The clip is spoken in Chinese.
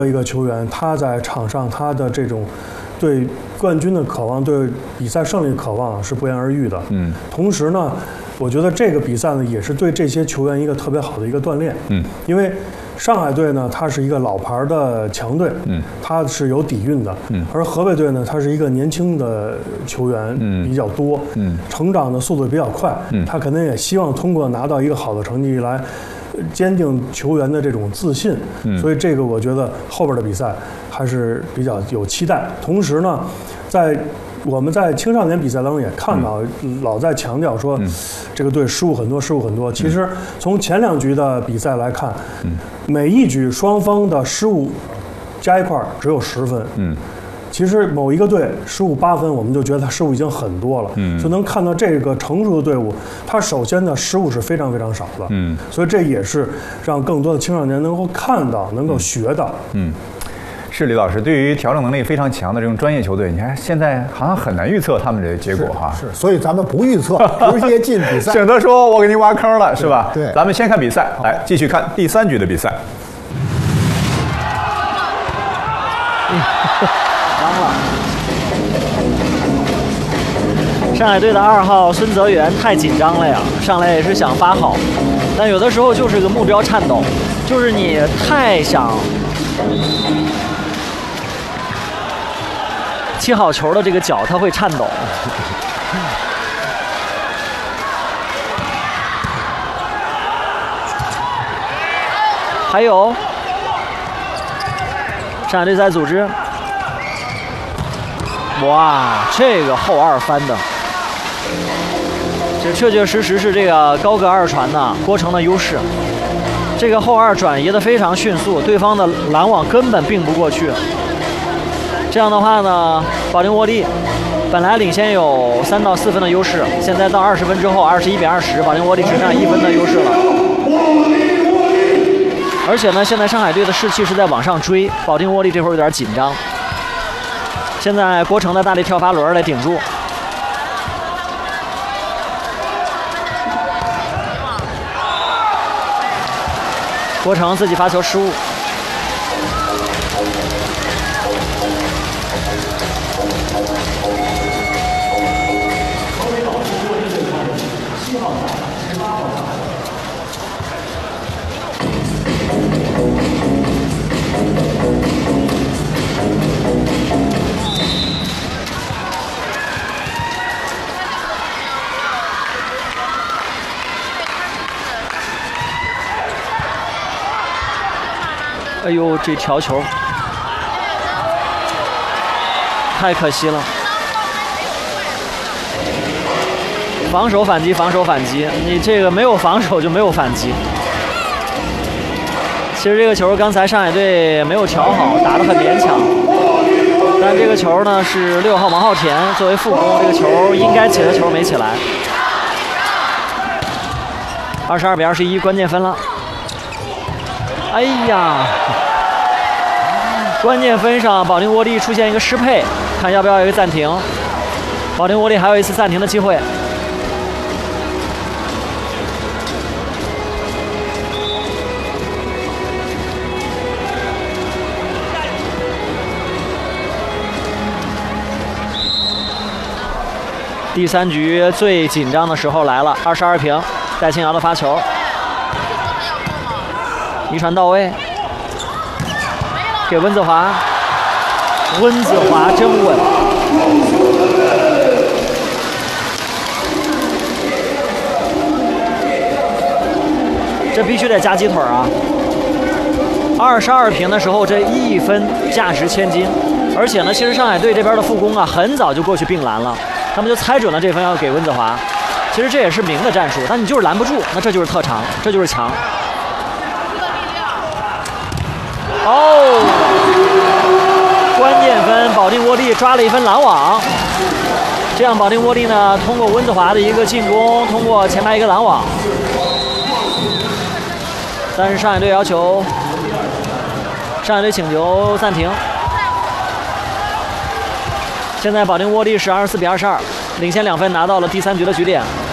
一个球员，他在场上他的这种对冠军的渴望、对比赛胜利的渴望是不言而喻的。同时呢，我觉得这个比赛呢也是对这些球员一个特别好的一个锻炼。因为上海队呢，它是一个老牌的强队，它是有底蕴的。而河北队呢，它是一个年轻的球员比较多，成长的速度比较快。他肯定也希望通过拿到一个好的成绩来坚定球员的这种自信。所以这个我觉得后边的比赛还是比较有期待。同时呢，我们在青少年比赛当中也看到，老在强调说，这个队失误很多，失误很多。其实从前2局的比赛来看，每一局双方的失误加一块只有10分。其实某一个队失误8分，我们就觉得他失误已经很多了。就能看到这个成熟的队伍，他首先的失误是非常非常少的。所以这也是让更多的青少年能够看到，能够学到。 是李老师，对于调整能力非常强的这种专业球队，你看现在好像很难预测他们的结果哈。 是，所以咱们不预测，直接进比赛。 省得说我给你挖坑了，是吧？ 对， 咱们先看比赛，来继续看第3局的比赛。 脏了。上海队的2号孙泽元太紧张了呀，上来也是想发好，但有的时候就是个目标颤抖，就是你太想踢好球的这个脚，它会颤抖。还有，上海队在组织。哇，这个后2翻的，这确确实实是这个高个2传呢郭成的优势。这个后2转移的非常迅速，对方的拦网根本并不过去。这样的话呢，保定沃利本来领先有3到4分的优势，现在到20分之后21比20，保定沃利只剩下1分的优势了。而且呢，现在上海队的士气是在往上追，保定沃利这会儿有点紧张。现在郭成的大力跳发轮来顶住，郭成自己发球失误。哎呦，这条球太可惜了！防守反击，防守反击，你这个没有防守就没有反击。其实这个球刚才上海队没有调好，打得很勉强。但这个球呢是6号王浩田作为副攻，这个球应该起的球没起来。22比21，关键分了。哎呀，关键分上保定沃利出现一个失配，看要不要有一个暂停。保定沃利还有一次暂停的机会。第3局最紧张的时候来了，22平，戴庆尧的发球。一传到位，给温子华，温子华真稳。这必须得加鸡腿啊！22平的时候，这1分价值千金。而且呢，其实上海队这边的副攻啊，很早就过去并拦了，他们就猜准了这分要给温子华。其实这也是明的战术，但你就是拦不住，那这就是特长，这就是强。哦，关键分，保定沃利抓了1分拦网。这样，保定沃利呢，通过温子华的一个进攻，通过前排一个拦网。但是上海队要求，上海队请求暂停。现在保定沃利是24比22，领先2分，拿到了第3局的局点。